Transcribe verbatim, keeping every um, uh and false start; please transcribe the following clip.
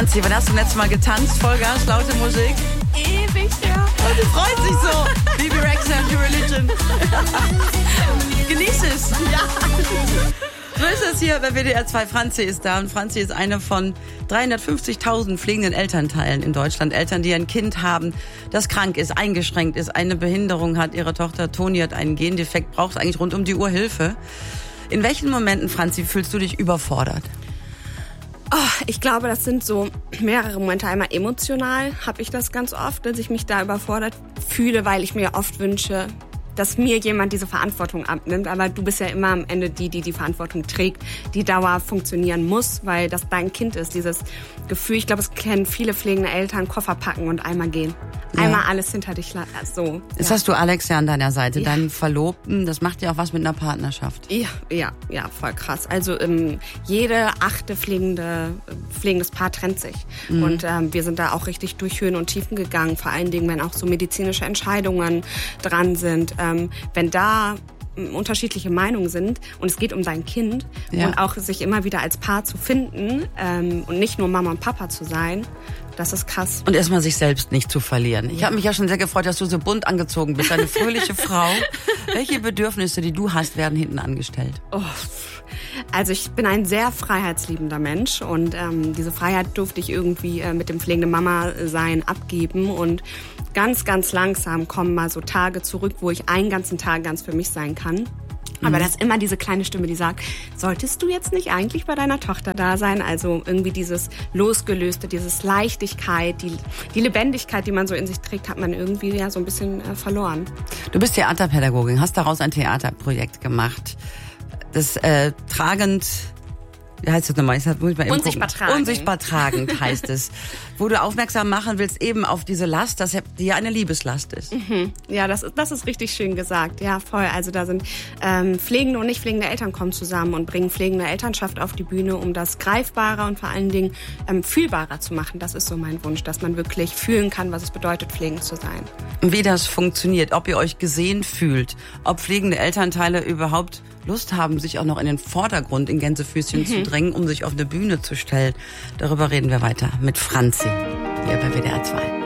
Franzi, wann hast du letztes Mal getanzt? Vollgas, laute Musik? Ewig, ja. Und sie freut sich so. Bebe Rexha und Your Religion. Genieß es. Ja. So ist es hier bei W D R zwei. Franzi ist da und Franzi ist eine von dreihundertfünfzigtausend pflegenden Elternteilen in Deutschland. Eltern, die ein Kind haben, das krank ist, eingeschränkt ist, eine Behinderung hat. Ihre Tochter Toni hat einen Gendefekt, braucht eigentlich rund um die Uhr Hilfe. In welchen Momenten, Franzi, fühlst du dich überfordert? Oh, ich glaube, das sind so mehrere Momente. Einmal emotional habe ich das ganz oft, dass ich mich da überfordert fühle, weil ich mir oft wünsche, dass mir jemand diese Verantwortung abnimmt. Aber du bist ja immer am Ende die, die die Verantwortung trägt, die Dauer funktionieren muss, weil das dein Kind ist. Dieses Gefühl, ich glaube, es kennen viele pflegende Eltern, Koffer packen und einmal gehen. Einmal ja. alles hinter dich lassen. So, Jetzt ja. hast du Alex ja an deiner Seite, Ja. deinen Verlobten. Das macht ja auch was mit einer Partnerschaft. Ja, ja, ja, voll krass. Also ähm, jede achte pflegende, pflegendes Paar trennt sich. Mhm. Und ähm, wir sind da auch richtig durch Höhen und Tiefen gegangen. Vor allen Dingen, wenn auch so medizinische Entscheidungen dran sind. Ähm, wenn da unterschiedliche Meinungen sind und es geht um dein Kind Ja. und auch sich immer wieder als Paar zu finden ähm, und nicht nur Mama und Papa zu sein, das ist krass. Und erstmal sich selbst nicht zu verlieren. Ich habe mich ja schon sehr gefreut, dass du so bunt angezogen bist. Eine fröhliche Frau. Welche Bedürfnisse, die du hast, werden hinten angestellt? Oh. Also ich bin ein sehr freiheitsliebender Mensch und ähm, diese Freiheit durfte ich irgendwie äh, mit dem pflegenden Mama-Sein abgeben und ganz, ganz langsam kommen mal so Tage zurück, wo ich einen ganzen Tag ganz für mich sein kann. Aber das ist immer diese kleine Stimme, die sagt, solltest du jetzt nicht eigentlich bei deiner Tochter da sein? Also irgendwie dieses Losgelöste, dieses Leichtigkeit, die, die Lebendigkeit, die man so in sich trägt, hat man irgendwie ja so ein bisschen äh, verloren. Du bist Theaterpädagogin, hast daraus ein Theaterprojekt gemacht. Das äh, tragend, wie heißt das nochmal? Ich hab, muss ich mal eben Unsichtbar gucken. tragend. Unsichtbar tragend heißt es. Wo du aufmerksam machen willst eben auf diese Last, dass die ja eine Liebeslast ist. Mhm. Ja, das ist, das ist richtig schön gesagt. Ja, voll. Also da sind ähm, pflegende und nicht pflegende Eltern kommen zusammen und bringen pflegende Elternschaft auf die Bühne, um das greifbarer und vor allen Dingen ähm, fühlbarer zu machen. Das ist so mein Wunsch, dass man wirklich fühlen kann, was es bedeutet, pflegend zu sein. Wie das funktioniert, ob ihr euch gesehen fühlt, ob pflegende Elternteile überhaupt Lust haben, sich auch noch in den Vordergrund in Gänsefüßchen mhm. zu drängen, um sich auf eine Bühne zu stellen. Darüber reden wir weiter mit Franzi hier bei W D R zwei.